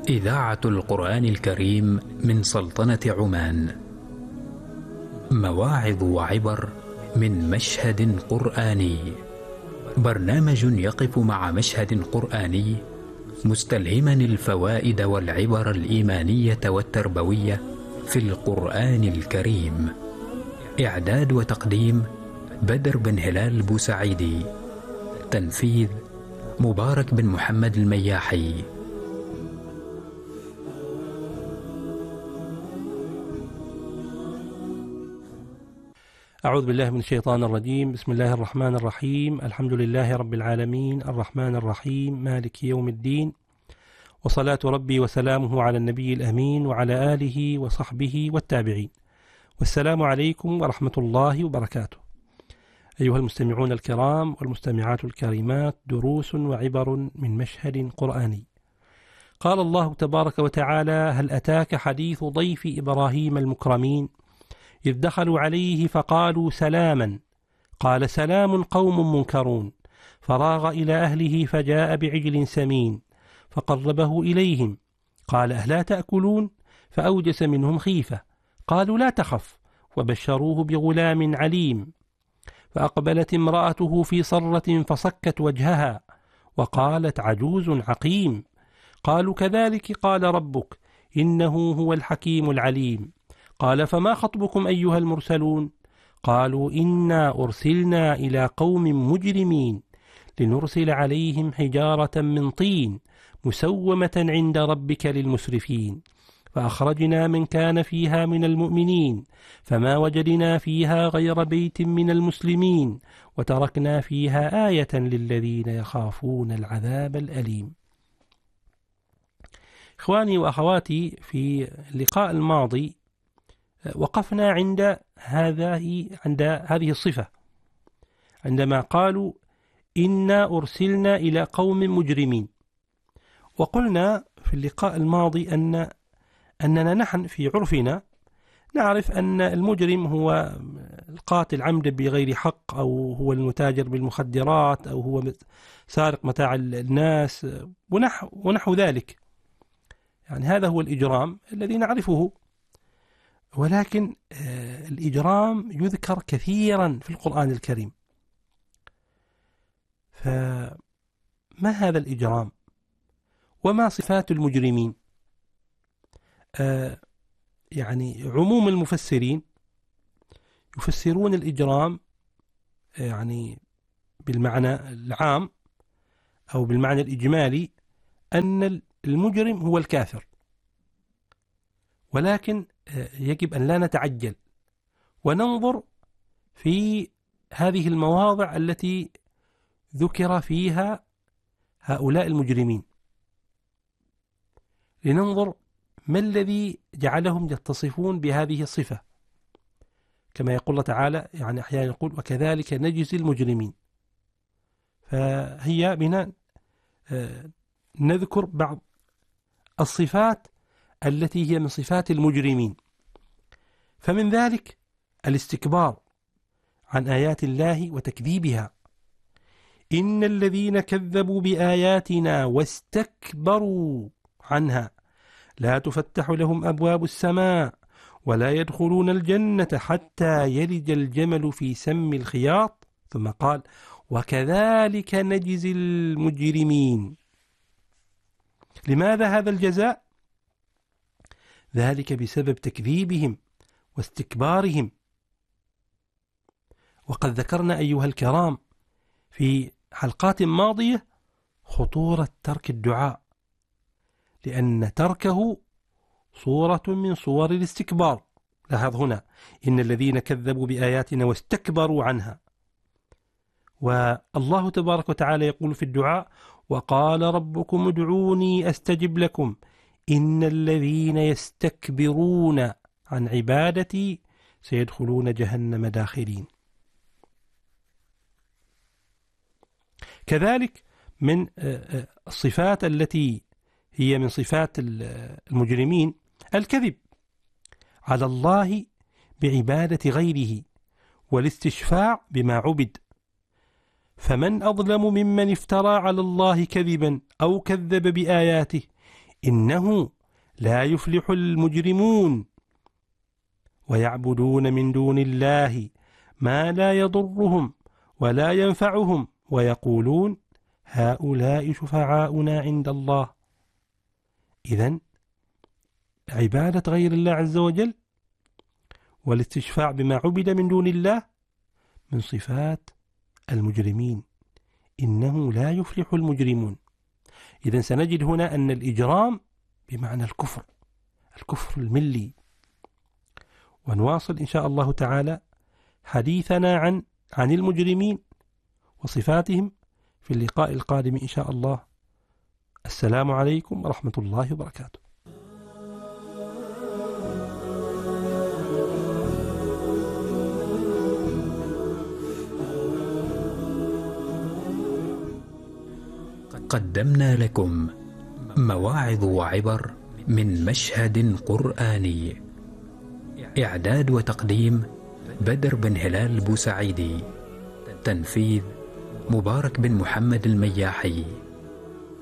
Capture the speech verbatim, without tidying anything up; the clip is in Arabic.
إذاعة القرآن الكريم من سلطنة عمان. مواعظ وعبر من مشهد قرآني. برنامج يقف مع مشهد قرآني مستلهما الفوائد والعبر الإيمانية والتربوية في القرآن الكريم. إعداد وتقديم بدر بن هلال بوسعيدي. تنفيذ مبارك بن محمد المياحي. أعوذ بالله من الشيطان الرجيم. بسم الله الرحمن الرحيم. الحمد لله رب العالمين الرحمن الرحيم مالك يوم الدين، وصلاة ربي وسلامه على النبي الأمين وعلى آله وصحبه والتابعين، والسلام عليكم ورحمة الله وبركاته. أيها المستمعون الكرام والمستمعات الكريمات، دروس وعبر من مشهد قرآني. قال الله تبارك وتعالى: هل أتاك حديث ضيف إبراهيم المكرمين إذ دخلوا عليه فقالوا سلاما قال سلام قوم منكرون فراغ إلى أهله فجاء بعجل سمين فقربه إليهم قال أهلا تأكلون فأوجس منهم خيفة قالوا لا تخف وبشروه بغلام عليم فأقبلت امرأته في صرة فصكت وجهها وقالت عجوز عقيم قالوا كذلك قال ربك إنه هو الحكيم العليم قال فما خطبكم أيها المرسلون قالوا إنا أرسلنا إلى قوم مجرمين لنرسل عليهم حجارة من طين مسومة عند ربك للمسرفين فأخرجنا من كان فيها من المؤمنين فما وجدنا فيها غير بيت من المسلمين وتركنا فيها آية للذين يخافون العذاب الأليم. إخواني وأخواتي، في اللقاء الماضي وقفنا عند هذه عند هذه الصفة عندما قالوا إنا أرسلنا إلى قوم مجرمين، وقلنا في اللقاء الماضي أن أننا نحن في عرفنا نعرف أن المجرم هو القاتل عمدا بغير حق، أو هو المتاجر بالمخدرات، أو هو سارق متاع الناس ونحو, ونحو ذلك. يعني هذا هو الإجرام الذي نعرفه. ولكن الإجرام يذكر كثيرا في القرآن الكريم. فما هذا الإجرام؟ وما صفات المجرمين؟ يعني عموم المفسرين يفسرون الإجرام يعني بالمعنى العام أو بالمعنى الإجمالي أن المجرم هو الكافر، ولكن يجب أن لا نتعجل وننظر في هذه المواضع التي ذكر فيها هؤلاء المجرمين، لننظر ما الذي جعلهم يتصفون بهذه الصفة. كما يقول الله تعالى، يعني أحيانا يقول وكذلك نجزي المجرمين. فهي بنا نذكر بعض الصفات التي هي من صفات المجرمين. فمن ذلك الاستكبار عن آيات الله وتكذيبها. إن الذين كذبوا بآياتنا واستكبروا عنها لا تفتح لهم أبواب السماء ولا يدخلون الجنة حتى يلج الجمل في سم الخياط، ثم قال وكذلك نجزي المجرمين. لماذا هذا الجزاء؟ ذلك بسبب تكذيبهم واستكبارهم. وقد ذكرنا أيها الكرام في حلقات ماضية خطورة ترك الدعاء، لأن تركه صورة من صور الاستكبار. لاحظ هنا إن الذين كذبوا بآياتنا واستكبروا عنها. والله تبارك وتعالى يقول في الدعاء وقال ربكم ادعوني أستجب لكم إن الذين يستكبرون عن عبادتي سيدخلون جهنم داخرين. كذلك من الصفات التي هي من صفات المجرمين الكذب على الله بعبادة غيره والاستشفاع بما عبد. فمن أظلم ممن افترى على الله كذبا أو كذب بآياته إنه لا يفلح المجرمون ويعبدون من دون الله ما لا يضرهم ولا ينفعهم ويقولون هؤلاء شفعاؤنا عند الله. إذن عبادة غير الله عز وجل والاستشفاع بما عبد من دون الله من صفات المجرمين. إنه لا يفلح المجرمون. إذن سنجد هنا أن الإجرام بمعنى الكفر، الكفر الملي. ونواصل إن شاء الله تعالى حديثنا عن عن المجرمين وصفاتهم في اللقاء القادم إن شاء الله. السلام عليكم ورحمة الله وبركاته. قدمنا لكم مواعظ وعبر من مشهد قرآني. إعداد وتقديم بدر بن هلال بوسعيدي. تنفيذ مبارك بن محمد المياحي.